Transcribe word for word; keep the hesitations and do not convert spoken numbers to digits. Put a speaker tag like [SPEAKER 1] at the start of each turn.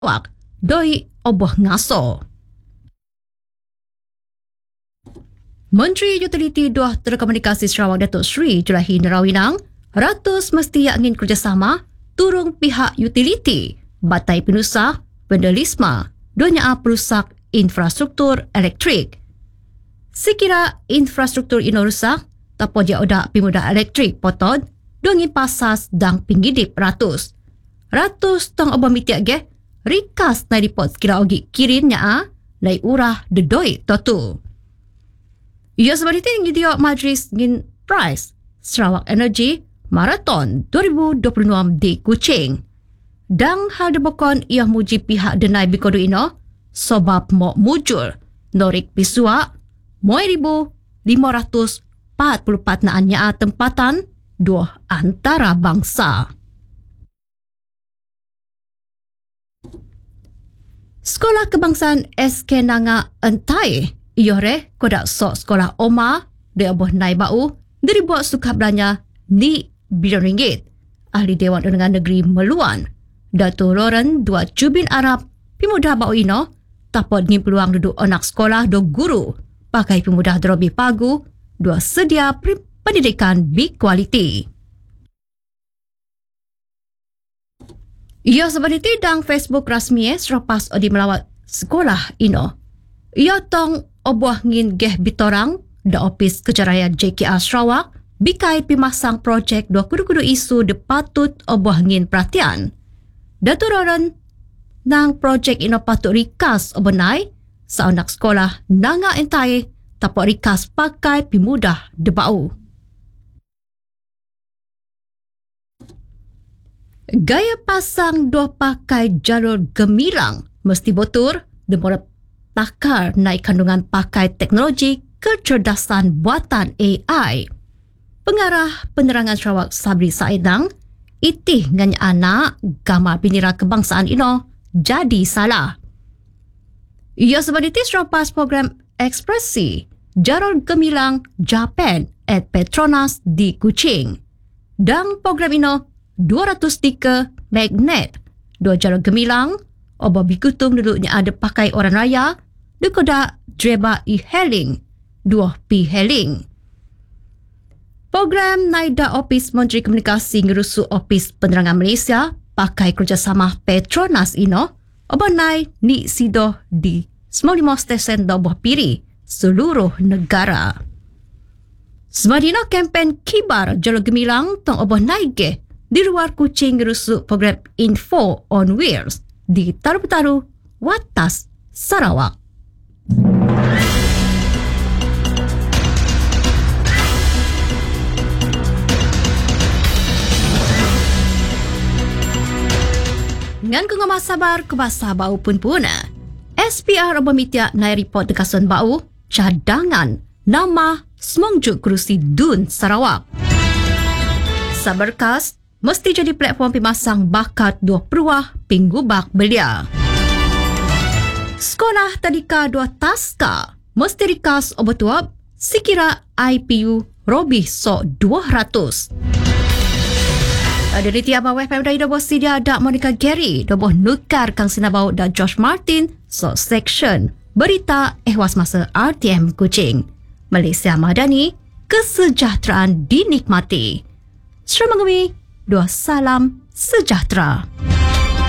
[SPEAKER 1] Sarawak doi oboh ngaso. Menteri Utiliti Dua Telekomunikasi Sarawak Datuk Seri Julahi Nerawinang ratus mesti angin kerjasama turung pihak utiliti Batai Penusah Pendelisma dunia perusak infrastruktur elektrik. Sekira infrastruktur ino rusak tapo dia odak pimuda elektrik potod dongin pasas dang pinggidip ratus. Ratus tong obam mitiak ge rikas na report sekira ogi kirin nya a nai urah dedoi totu. Ia sebenarnya ngidiok majlis ngin price Sarawak Energy Marathon dua ribu dua puluh enam di Kuching. Dang hal debokon ia muji pihak denai bikodu ino sebab mok mujur norik pisua moi ribu lima ratus empat puluh empat naannya a tempatan dua antara bangsa. Sekolah Kebangsaan S K Nanga Entai iore kodak sok sekolah Oma de aboh nai bau dari buat suka belanja ni bilion ringgit. Ahli Dewan Undangan Negeri Meluan Dato' Loren dua Jubin Arab pemuda bau ino tapot ngin peluang duduk anak sekolah do guru pakai pemuda drobi pagu dua sedia pendidikan berkualiti. Ia sebenarnya dang Facebook rasmi selepas odi melawat sekolah ino. Ia tong obuah ngin geh bitorang da Opis Kejaraya J K R Sarawak bikai pimasang projek dua kudu-kudu isu de patut obuah ngin perhatian. Dato' Loren nang projek ino patut rikas obenai sa anak sekolah nanga entai tapok rikas pakai pimudah de bau. Gaya pasang dua pakai jalur gemilang mesti botur demora takar naik kandungan pakai teknologi kecerdasan buatan A I. Pengarah Penerangan Sarawak Sabri Saidang itih nganya anak gambar binira kebangsaan ino jadi salah. Ia sebenarnya selepas program ekspresi jalur gemilang Japan at Petronas di Kuching. Dan program ino dua ratus tiga magnet dua jalur gemilang oba bikutung duduknya ada pakai orang raya dekoda dreba e-hailing dua p-hailing. Program Naida Opis Menteri Komunikasi ngerusu Opis Penerangan Malaysia pakai kerjasama Petronas ino oba nai ni sido di sembilan puluh lima stesen da buah piri seluruh negara. Semadina kempen kibar jalur gemilang tong oba nai ge di luar Kuching ngerusu program Info on Wheels di Taru-Taru, Watas, Sarawak. Ngan ku ngomong sabar ke bahasa bau pun puna. S P R Obamitia naik report dekasun bau cadangan nama semongjuk kerusi Dun Sarawak. Sabarkas mesti jadi platform pemasang bakat dua peruah pinggubak belia. Sekolah tadika dua taska mesti rikas obat-uap sekira I P U robih so dua ratus. Ada di tiap awal F M dari doboh sidia dak Monica Gary, doboh nukar kang sinabau dak Josh Martin, so section berita ehwas masa R T M Kuching. Malaysia Madani, kesejahteraan dinikmati. Selamat mengumi, dua salam sejahtera.